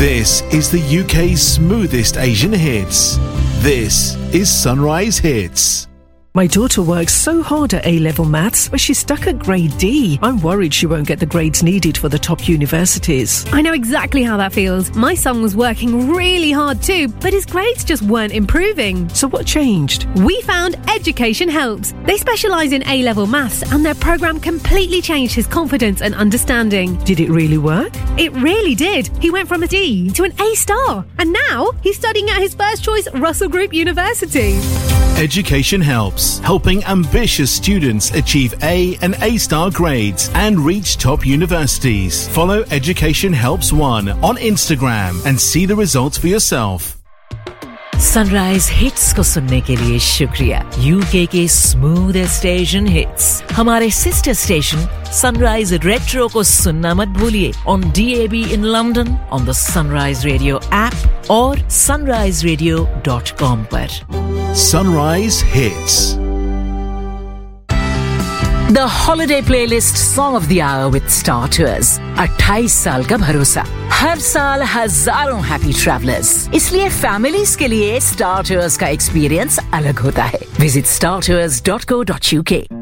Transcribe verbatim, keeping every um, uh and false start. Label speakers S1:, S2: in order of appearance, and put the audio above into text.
S1: This is the U K's smoothest Asian hits. This is Sunrise Hits.
S2: My daughter works so hard at A-level maths, but she's stuck at grade D. I'm worried she won't get the grades needed for the top universities.
S3: I know exactly how that feels. My son was working really hard too, but his grades just weren't improving.
S2: So what changed?
S3: We found Education Helps. They specialise in A-level maths, and their programme completely changed his confidence and understanding.
S2: Did it really work?
S3: It really did. He went from a D to an A star, and now he's studying at his first choice Russell Group University.
S1: Education Helps, helping ambitious students achieve A and A-star grades and reach top universities. Follow Education Helps One on Instagram and see the results for yourself.
S4: Sunrise hits को सुनने के लिए शुक्रिया. UK के smoothest Asian hits हमारे sister station sunrise retro को सुनना मत भूलिए on D A B in London, on the Sunrise Radio app और sunrise radio dot com पर.
S1: Sunrise Hits.
S4: The Holiday Playlist Song of the Hour with Star Tours. अट्ठाईस साल का भरोसा. हर साल हजारों हैप्पी ट्रैवलर्स. इसलिए फैमिलीज के लिए Star Tours का एक्सपीरियंस अलग होता है. Visit star tours dot co dot U K.